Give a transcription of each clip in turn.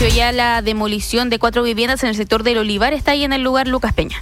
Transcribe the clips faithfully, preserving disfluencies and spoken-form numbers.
inició ya la demolición de cuatro viviendas en el sector del Olivar. Está ahí en el lugar Lucas Peña.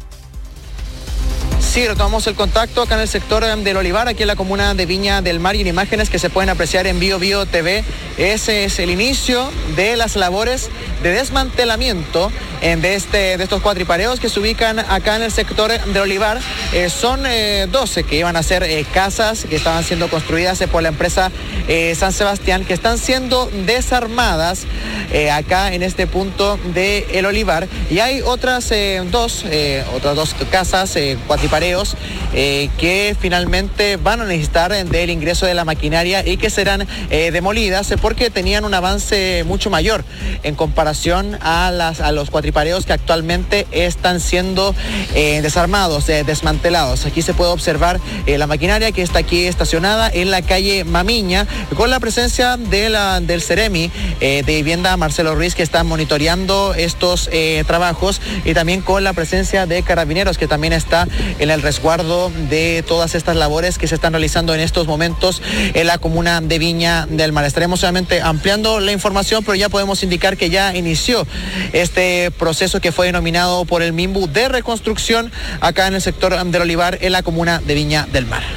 Sí, retomamos el contacto acá en el sector del Olivar, aquí en la comuna de Viña del Mar, y en imágenes que se pueden apreciar en Bio Bio T V. Ese es el inicio de las labores de desmantelamiento de, este, de estos cuatripareos que se ubican acá en el sector del Olivar. Eh, son eh, doce que iban a ser eh, casas que estaban siendo construidas eh, por la empresa eh, San Sebastián, que están siendo desarmadas eh, acá en este punto del Olivar. Y hay otras eh, dos, eh, otras dos casas, eh, cuatripareos, Eh, que finalmente van a necesitar del ingreso de la maquinaria y que serán eh, demolidas porque tenían un avance mucho mayor en comparación a, las, a los cuatripareos que actualmente están siendo eh, desarmados, eh, desmantelados. Aquí se puede observar eh, la maquinaria que está aquí estacionada en la calle Mamiña, con la presencia de la, del Ceremi eh, de Vivienda Marcelo Ruiz, que está monitoreando estos eh, trabajos, y también con la presencia de Carabineros, que también está en el resguardo de todas estas labores que se están realizando en estos momentos en la comuna de Viña del Mar. Estaremos solamente ampliando la información, pero ya podemos indicar que ya inició este proceso que fue denominado por el MIMBU de reconstrucción acá en el sector del Olivar, en la comuna de Viña del Mar.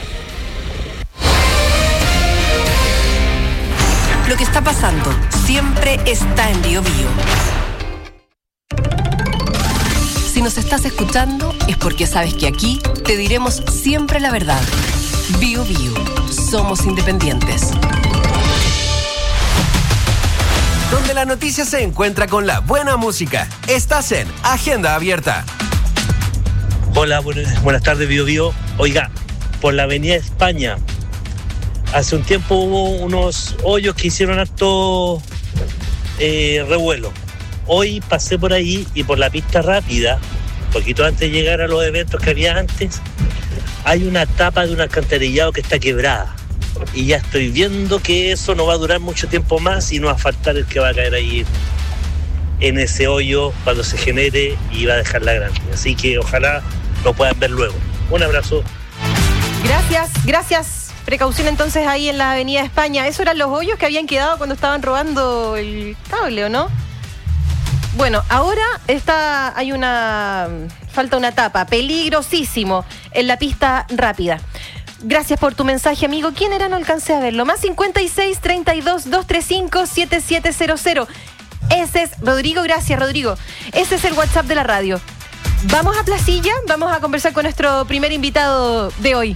Lo que está pasando siempre está en Bio Bio. Si nos estás escuchando es porque sabes que aquí te diremos siempre la verdad. Bio Bio, somos independientes. Donde la noticia se encuentra con la buena música. Estás en Agenda Abierta. Hola, buenas, buenas tardes, Bio Bio. Oiga, por la avenida España, hace un tiempo hubo unos hoyos que hicieron harto eh, revuelo. Hoy pasé por ahí y por la pista rápida, poquito antes de llegar a los eventos que había antes, hay una tapa de un alcantarillado que está quebrada. Y ya estoy viendo que eso no va a durar mucho tiempo más y no va a faltar el que va a caer ahí en ese hoyo cuando se genere y va a dejar la grande. Así que ojalá lo puedan ver luego. Un abrazo. Gracias, gracias. Precaución entonces ahí en la avenida España. ¿Esos eran los hoyos que habían quedado cuando estaban robando el cable, o no? Bueno, ahora está, hay una, falta una tapa, peligrosísimo, en la pista rápida. Gracias por tu mensaje, amigo. ¿Quién era? No alcancé a verlo. Más cincuenta y seis, treinta y dos, doscientos treinta y cinco, setenta y siete cero cero. Ese es Rodrigo, gracias Rodrigo. Ese es el WhatsApp de la radio. Vamos a Placilla, vamos a conversar con nuestro primer invitado de hoy.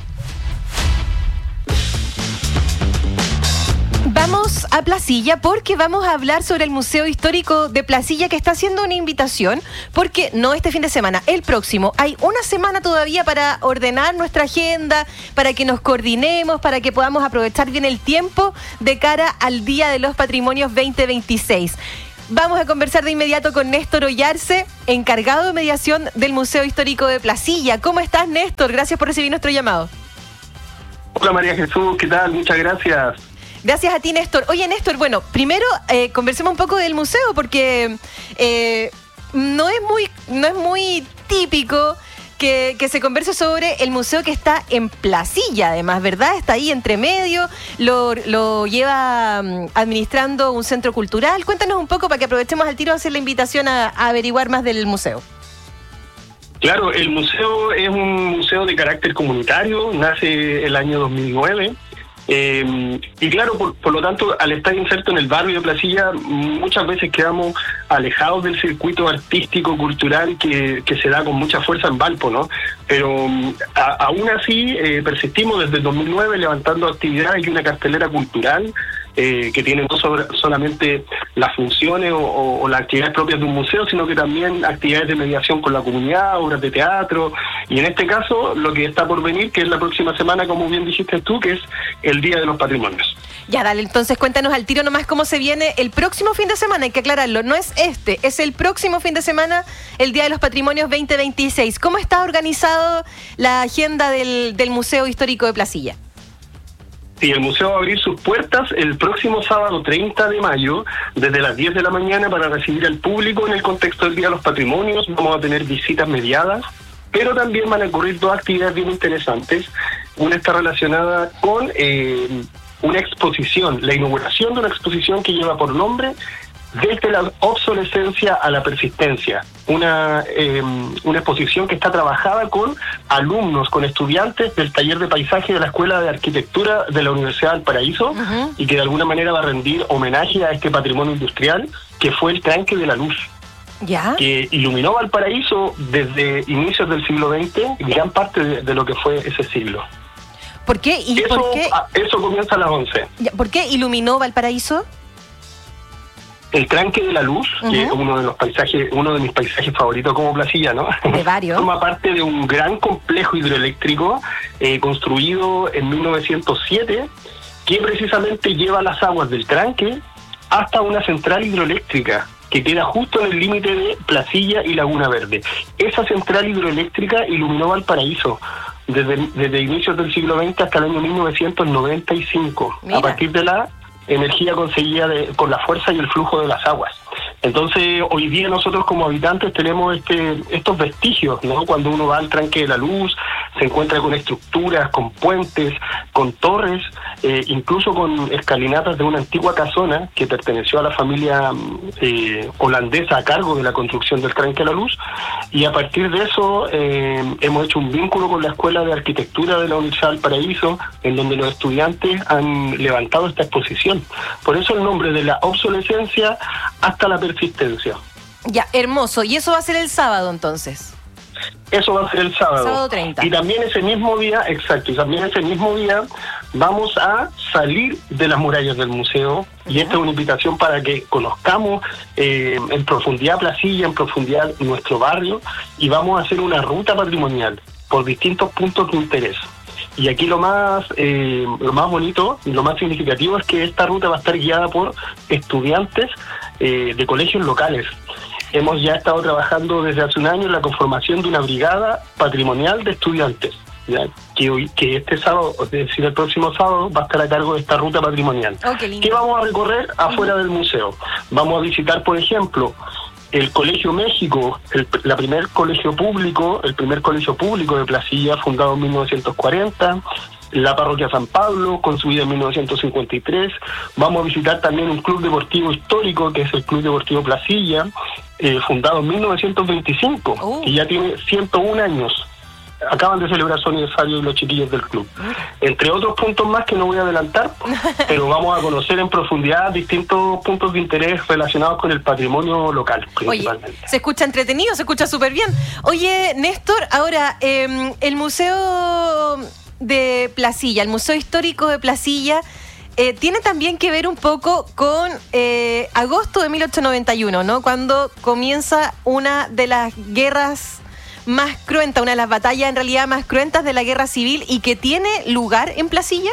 Vamos a Placilla porque vamos a hablar sobre el Museo Histórico de Placilla, que está haciendo una invitación, porque no este fin de semana, el próximo. Hay una semana todavía para ordenar nuestra agenda, para que nos coordinemos, para que podamos aprovechar bien el tiempo de cara al Día de los Patrimonios veinte veintiséis. Vamos a conversar de inmediato con Néstor Ollarse, encargado de mediación del Museo Histórico de Placilla. ¿Cómo estás, Néstor? Gracias por recibir nuestro llamado. Hola, María Jesús, ¿qué tal? Muchas gracias. Gracias a ti, Néstor. Oye, Néstor, bueno, primero eh, conversemos un poco del museo, porque eh, no es muy, no es muy típico que, que se converse sobre el museo que está en Placilla, además, ¿verdad? Está ahí entre medio, lo, lo lleva um, administrando un centro cultural. Cuéntanos un poco para que aprovechemos al tiro de hacer la invitación a, a averiguar más del museo. Claro, el museo es un museo de carácter comunitario, nace el año dos mil nueve. Eh, y claro, por, por lo tanto, al estar inserto en el barrio de Placilla, muchas veces quedamos alejados del circuito artístico, cultural que, que se da con mucha fuerza en Valpo, ¿no? Pero a, aún así eh, persistimos desde el dos mil nueve levantando actividades y una cartelera cultural eh, que tiene no sobre, solamente las funciones o, o, o las actividades propias de un museo, sino que también actividades de mediación con la comunidad, obras de teatro, y en este caso lo que está por venir, que es la próxima semana, como bien dijiste tú, que es el Día de los Patrimonios. Ya, dale, entonces cuéntanos al tiro nomás cómo se viene el próximo fin de semana, hay que aclararlo, no es este, es el próximo fin de semana, el Día de los Patrimonios veinte veintiséis. ¿Cómo está organizado la agenda del, del Museo Histórico de Placilla? Sí, el museo va a abrir sus puertas el próximo sábado treinta de mayo, desde las diez de la mañana, para recibir al público en el contexto del Día de los Patrimonios. Vamos a tener visitas mediadas, pero también van a ocurrir dos actividades bien interesantes. Una está relacionada con eh, una exposición, la inauguración de una exposición que lleva por nombre desde la obsolescencia a la persistencia, una, eh, una exposición que está trabajada con alumnos, con estudiantes del taller de paisaje de la Escuela de Arquitectura de la Universidad del Paraíso, uh-huh. y que de alguna manera va a rendir homenaje a este patrimonio industrial que fue el tranque de la luz. ¿Ya? Que iluminó Valparaíso desde inicios del siglo veinte y gran parte de, de lo que fue ese siglo. ¿Por qué? ¿Y eso, por qué? Eso comienza a las once. ¿Por qué iluminó Valparaíso? El tranque de la luz, uh-huh. que es uno de los paisajes, uno de mis paisajes favoritos como playillano, de varios, forma parte de un gran complejo hidroeléctrico eh, construido en mil novecientos siete, que precisamente lleva las aguas del tranque hasta una central hidroeléctrica que queda justo en el límite de Placilla y Laguna Verde. Esa central hidroeléctrica iluminó Valparaíso desde, desde inicios del siglo veinte hasta el año mil novecientos noventa y cinco, Mira. a partir de la energía conseguida de, con la fuerza y el flujo de las aguas. Entonces, hoy día nosotros como habitantes tenemos este estos vestigios, ¿no? Cuando uno va al tranque de la luz, se encuentra con estructuras, con puentes, con torres, eh, incluso con escalinatas de una antigua casona que perteneció a la familia eh, holandesa a cargo de la construcción del tranque de la luz, y a partir de eso eh, hemos hecho un vínculo con la Escuela de Arquitectura de la Universidad del Paraíso, en donde los estudiantes han levantado esta exposición. Por eso el nombre de la obsolescencia hasta la persistencia. Ya, hermoso. ¿Y eso va a ser el sábado entonces? Eso va a ser el sábado. Sábado treinta. Y también ese mismo día, exacto, y también ese mismo día vamos a salir de las murallas del museo, y esta es una invitación para que conozcamos eh, en profundidad Placilla, en profundidad nuestro barrio, y vamos a hacer una ruta patrimonial por distintos puntos de interés. Y aquí lo más eh, lo más bonito y lo más significativo es que esta ruta va a estar guiada por estudiantes eh, de colegios locales. Hemos ya estado trabajando desde hace un año en la conformación de una brigada patrimonial de estudiantes, ¿ya? Que, hoy, que este sábado, es decir, el próximo sábado, va a estar a cargo de esta ruta patrimonial. Oh, qué lindo. ¿Qué vamos a recorrer afuera uh-huh. del museo? Vamos a visitar, por ejemplo, el Colegio México, el la primer colegio público, el primer colegio público de Placilla, fundado en mil novecientos cuarenta, la Parroquia San Pablo, construida en mil novecientos cincuenta y tres. Vamos a visitar también un club deportivo histórico, que es el Club Deportivo Placilla, eh, fundado en mil novecientos veinticinco, uh. y ya tiene ciento un años. Acaban de celebrar su aniversario los chiquillos del club. Entre otros puntos más que no voy a adelantar, pero vamos a conocer en profundidad distintos puntos de interés relacionados con el patrimonio local, principalmente. Oye, se escucha entretenido, se escucha súper bien. Oye, Néstor, ahora, eh, el Museo de Placilla, el Museo Histórico de Placilla, eh, tiene también que ver un poco con eh, agosto de mil ochocientos noventa y uno, ¿no? Cuando comienza una de las guerras más cruenta, una de las batallas en realidad más cruentas de la guerra civil, y que tiene lugar en Placilla.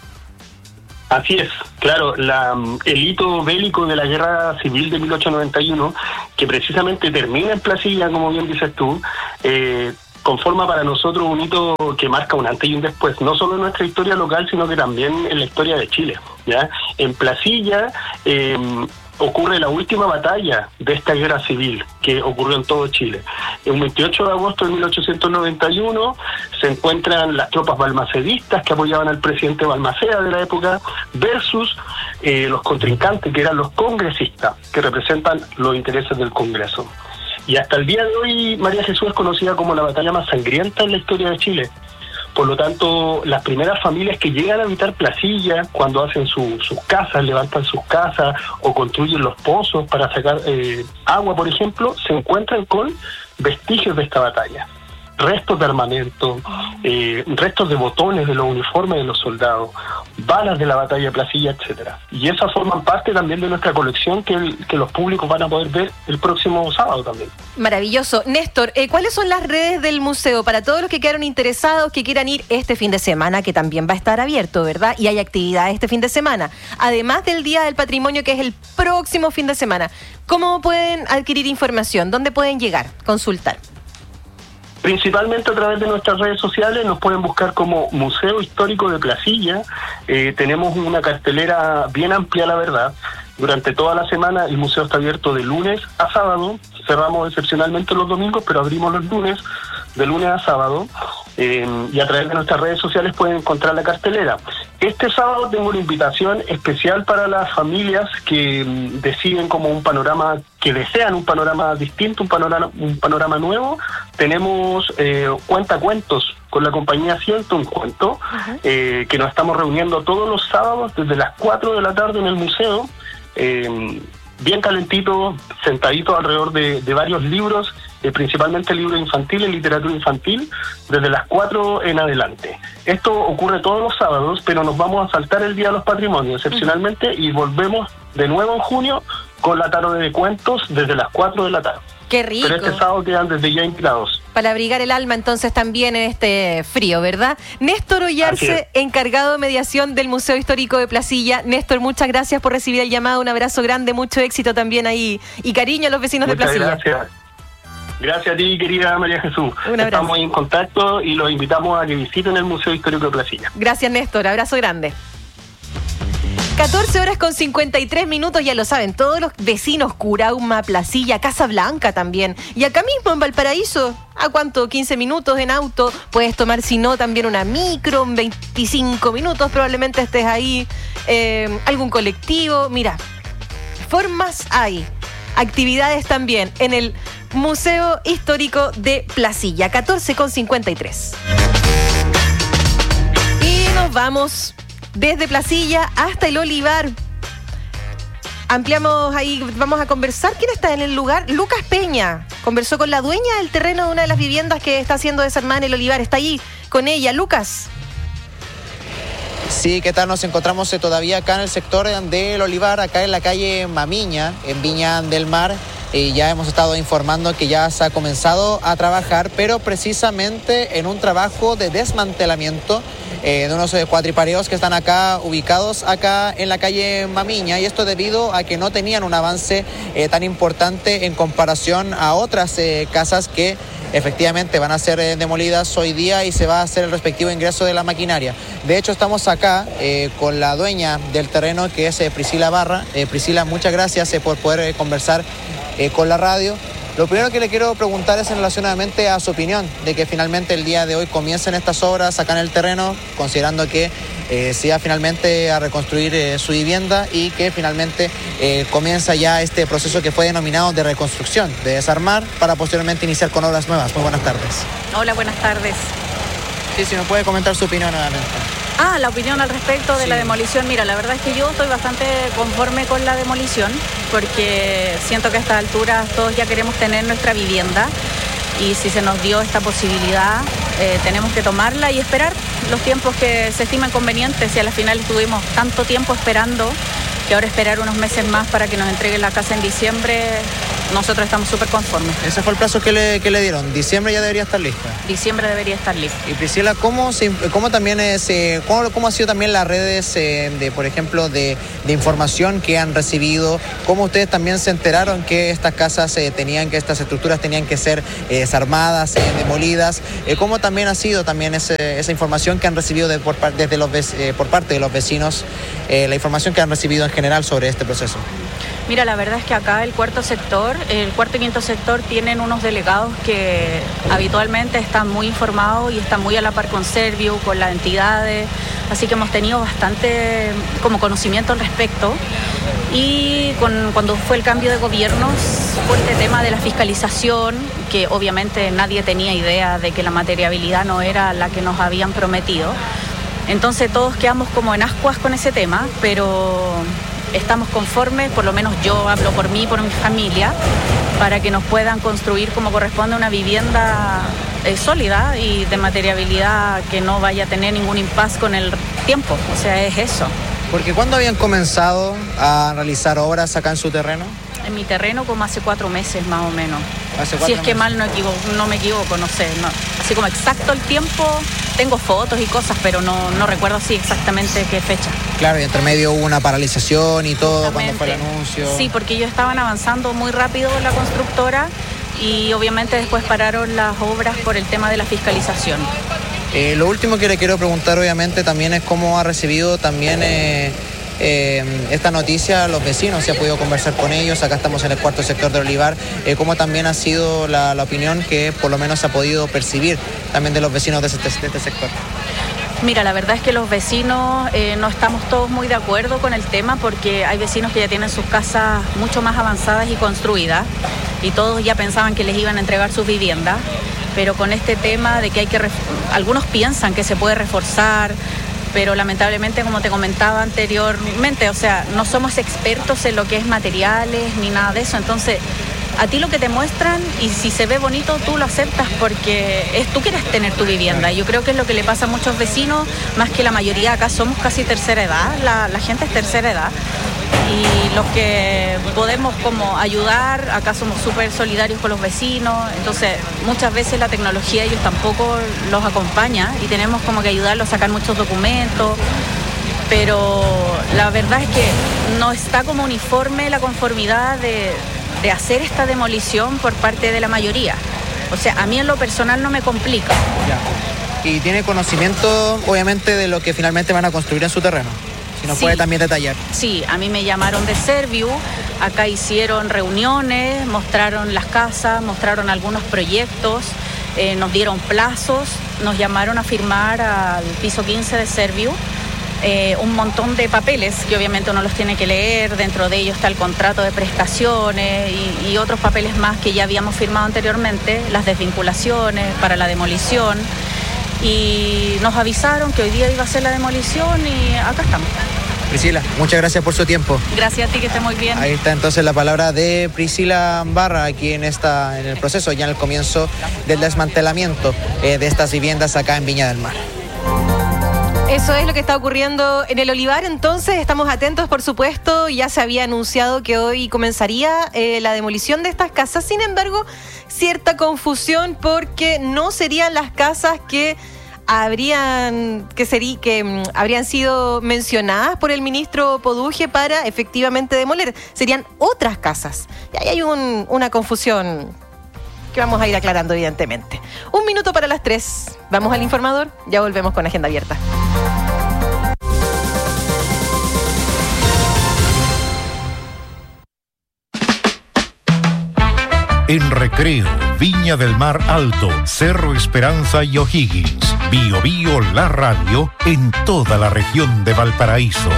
Así es, claro, la, el hito bélico de la guerra civil de mil ochocientos noventa y uno, que precisamente termina en Placilla, como bien dices tú, eh, conforma para nosotros un hito que marca un antes y un después, no solo en nuestra historia local, sino que también en la historia de Chile, ¿ya? En Placilla eh, ocurre la última batalla de esta guerra civil que ocurrió en todo Chile. El veintiocho de agosto de mil ochocientos noventa y uno se encuentran las tropas balmacedistas que apoyaban al presidente Balmaceda de la época versus eh, los contrincantes, que eran los congresistas, que representan los intereses del Congreso. Y hasta el día de hoy María Jesús es conocida como la batalla más sangrienta en la historia de Chile. Por lo tanto, las primeras familias que llegan a habitar Placilla, cuando hacen su, sus casas, levantan sus casas o construyen los pozos para sacar eh, agua, por ejemplo, se encuentran con vestigios de esta batalla. Restos de armamento, eh, restos de botones de los uniformes de los soldados, balas de la batalla de Placilla, etcétera. Y esas forman parte también de nuestra colección que, el, que los públicos van a poder ver el próximo sábado también. Maravilloso. Néstor, eh, ¿cuáles son las redes del museo para todos los que quedaron interesados, que quieran ir este fin de semana, que también va a estar abierto, ¿verdad? Y hay actividades este fin de semana, además del Día del Patrimonio, que es el próximo fin de semana. ¿Cómo pueden adquirir información? ¿Dónde pueden llegar, consultar? Principalmente a través de nuestras redes sociales, nos pueden buscar como Museo Histórico de Placilla. Eh, tenemos una cartelera bien amplia, la verdad. Durante toda la semana el museo está abierto de lunes a sábado. Cerramos excepcionalmente los domingos, pero abrimos los lunes, de lunes a sábado. eh, y a través de nuestras redes sociales pueden encontrar la cartelera. Este sábado tengo una invitación especial para las familias que mm, deciden como un panorama, que desean un panorama distinto, un panorama, un panorama nuevo. Tenemos eh, cuentacuentos con la compañía Siento un Cuento, uh-huh. eh, que nos estamos reuniendo todos los sábados desde las cuatro de la tarde en el museo, eh, bien calentito, sentadito alrededor de, de varios libros, eh, principalmente libros infantiles, literatura infantil, desde las cuatro en adelante. Esto ocurre todos los sábados, pero nos vamos a saltar el Día de los Patrimonios excepcionalmente, uh-huh. y volvemos de nuevo en junio con la tarde de cuentos desde las cuatro de la tarde. ¡Qué rico! Pero este sábado quedan desde ya invitados. Para abrigar el alma entonces también en este frío, ¿verdad? Néstor Ollarse, encargado de mediación del Museo Histórico de Placilla. Néstor, muchas gracias por recibir el llamado, un abrazo grande, mucho éxito también ahí y cariño a los vecinos muchas de Placilla. Gracias. Gracias a ti, querida María Jesús. Un abrazo. Estamos en contacto y los invitamos a que visiten el Museo Histórico de Placilla. Gracias, Néstor, abrazo grande. catorce horas con cincuenta y tres minutos, ya lo saben, todos los vecinos, Curauma, Placilla, Casablanca también. Y acá mismo en Valparaíso, ¿a cuánto? quince minutos en auto. Puedes tomar, si no, también una micro, en veinticinco minutos probablemente estés ahí. Eh, algún colectivo. Mira, formas hay. Actividades también en el Museo Histórico de Placilla. catorce con cincuenta y tres. Y nos vamos desde Placilla hasta el Olivar. Ampliamos ahí, vamos a conversar. ¿Quién está en el lugar? Lucas Peña. Conversó con la dueña del terreno de una de las viviendas que está siendo desarmada en el Olivar. Está ahí con ella. Lucas. Sí, ¿qué tal? Nos encontramos eh, todavía acá en el sector del Olivar, acá en la calle Mamiña, en Viña del Mar. Y ya hemos estado informando que ya se ha comenzado a trabajar, pero precisamente en un trabajo de desmantelamiento eh, de unos eh, cuatripareos que están acá ubicados acá en la calle Mamiña, y esto debido a que no tenían un avance eh, tan importante en comparación a otras eh, casas que efectivamente van a ser eh, demolidas hoy día y se va a hacer el respectivo ingreso de la maquinaria. De hecho, estamos acá eh, con la dueña del terreno, que es eh, Priscila Barra. Eh, Priscila, muchas gracias eh, por poder eh, conversar eh, con la radio. Lo primero que le quiero preguntar es en relación nuevamente a su opinión de que finalmente el día de hoy comiencen estas obras acá en el terreno, considerando que eh, se va finalmente a reconstruir eh, su vivienda y que finalmente eh, comienza ya este proceso que fue denominado de reconstrucción, de desarmar, para posteriormente iniciar con obras nuevas. Muy buenas tardes. Hola, buenas tardes. Sí, si me puede comentar su opinión nuevamente. Ah, la opinión al respecto de sí. la demolición. Mira, la verdad es que yo estoy bastante conforme con la demolición, porque siento que a estas alturas todos ya queremos tener nuestra vivienda, y si se nos dio esta posibilidad, eh, tenemos que tomarla y esperar los tiempos que se estiman convenientes. Y a la final estuvimos tanto tiempo esperando, que ahora esperar unos meses más para que nos entreguen la casa en diciembre, nosotros estamos súper conformes. Ese fue el plazo que le, que le dieron. Diciembre ya debería estar lista. Diciembre debería estar lista. Y Priscila, ¿cómo, se, cómo también es, eh, cómo, cómo ha sido también las redes eh, de, por ejemplo, de, de información que han recibido? ¿Cómo ustedes también se enteraron que estas casas eh, tenían, que estas estructuras tenían que ser eh, desarmadas, eh, demolidas? Eh, ¿Cómo también ha sido también ese, esa información que han recibido de, por, desde los, eh, por parte de los vecinos, eh, la información que han recibido en general sobre este proceso? Mira, la verdad es que acá el cuarto sector, el cuarto y quinto sector tienen unos delegados que habitualmente están muy informados y están muy a la par con Serviu, con las entidades, así que hemos tenido bastante como conocimiento al respecto. Y con, cuando fue el cambio de gobiernos, fue este tema de la fiscalización, que obviamente nadie tenía idea de que la materiabilidad no era la que nos habían prometido. Entonces todos quedamos como en ascuas con ese tema, pero estamos conformes, por lo menos yo hablo por mí y por mi familia, para que nos puedan construir como corresponde una vivienda eh, sólida y de materiabilidad que no vaya a tener ningún impasse con el tiempo. O sea, es eso. Porque ¿cuándo habían comenzado a realizar obras acá en su terreno? En mi terreno como hace cuatro meses más o menos. Hace cuatro si es que meses. mal no, equivoco, no me equivoco, no sé. No. Así como exacto el tiempo, tengo fotos y cosas, pero no, no recuerdo así exactamente qué fecha. Claro, y entre medio hubo una paralización y todo cuando fue el anuncio. Sí, porque ellos estaban avanzando muy rápido la constructora y obviamente después pararon las obras por el tema de la fiscalización. Eh, lo último que le quiero preguntar obviamente también es cómo ha recibido también eh, eh, esta noticia los vecinos, se ha podido conversar con ellos, acá estamos en el cuarto sector del Olivar, eh, cómo también ha sido la, la opinión que por lo menos se ha podido percibir también de los vecinos de este, de este sector. Mira, la verdad es que los vecinos eh, no estamos todos muy de acuerdo con el tema porque hay vecinos que ya tienen sus casas mucho más avanzadas y construidas y todos ya pensaban que les iban a entregar sus viviendas, pero con este tema de que hay que, ref- algunos piensan que se puede reforzar, pero lamentablemente, como te comentaba anteriormente, o sea, no somos expertos en lo que es materiales ni nada de eso, entonces a ti lo que te muestran y si se ve bonito tú lo aceptas porque es, tú quieres tener tu vivienda y yo creo que es lo que le pasa a muchos vecinos, más que la mayoría acá somos casi tercera edad, la, la gente es tercera edad y los que podemos como ayudar, acá somos súper solidarios con los vecinos, entonces muchas veces la tecnología ellos tampoco los acompaña y tenemos como que ayudarlos a sacar muchos documentos, pero la verdad es que no está como uniforme la conformidad de de hacer esta demolición por parte de la mayoría. O sea, a mí en lo personal no me complica. Ya. Y tiene conocimiento, obviamente, de lo que finalmente van a construir en su terreno. Si nos Sí. puede también detallar. Sí, a mí me llamaron de Serviu, acá hicieron reuniones, mostraron las casas, mostraron algunos proyectos, eh, nos dieron plazos, nos llamaron a firmar al piso quince de Serviu. Eh, un montón de papeles que obviamente uno los tiene que leer, dentro de ellos está el contrato de prestaciones y, y otros papeles más que ya habíamos firmado anteriormente, las desvinculaciones para la demolición y nos avisaron que hoy día iba a ser la demolición y acá estamos. Priscila, muchas gracias por su tiempo. Gracias a ti, que esté muy bien. Ahí está entonces la palabra de Priscila Barra aquí en, esta, en el proceso, ya en el comienzo del desmantelamiento eh, de estas viviendas acá en Viña del Mar. Eso es lo que está ocurriendo en el Olivar, entonces estamos atentos, por supuesto, ya se había anunciado que hoy comenzaría eh, la demolición de estas casas, sin embargo, cierta confusión porque no serían las casas que habrían que sería, que mm, habrían sido mencionadas por el ministro Poduje para efectivamente demoler, serían otras casas. Y ahí hay un, una confusión que vamos a ir aclarando evidentemente. Un minuto para las tres, vamos al informador, ya volvemos con Agenda Abierta. En Recreo, Viña del Mar Alto, Cerro Esperanza y O'Higgins. Bio Bio la radio en toda la región de Valparaíso.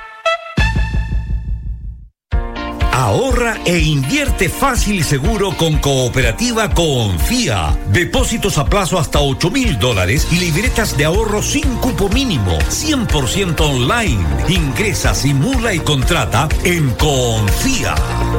Ahorra e invierte fácil y seguro con Cooperativa Confía. Depósitos a plazo hasta ocho mil dólares y libretas de ahorro sin cupo mínimo, cien por ciento online. Ingresa, simula y contrata en Confía.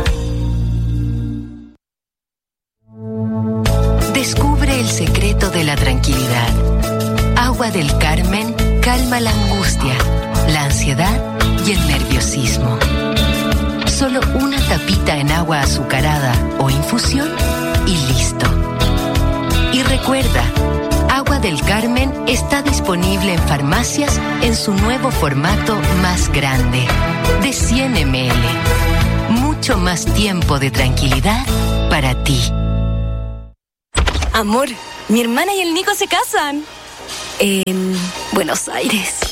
Descubre el secreto de la tranquilidad. Agua del Carmen calma la angustia, la ansiedad y el nerviosismo. Solo una tapita en agua azucarada o infusión y listo. Y recuerda, Agua del Carmen está disponible en farmacias en su nuevo formato más grande, de cien mililitros. Mucho más tiempo de tranquilidad para ti. Amor, mi hermana y el Nico se casan en Buenos Aires.